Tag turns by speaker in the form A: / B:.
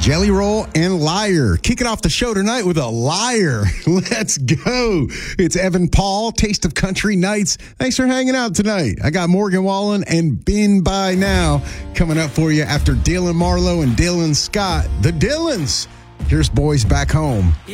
A: Jelly Roll and Liar. Kicking off the show tonight with a liar. Let's go. It's Evan Paul, Taste of Country Nights. Thanks for hanging out tonight. I got Morgan Wallen and Ben By Now coming up for you after Dylan Marlowe and Dylan Scott. The Dylans. Here's Boys Back Home.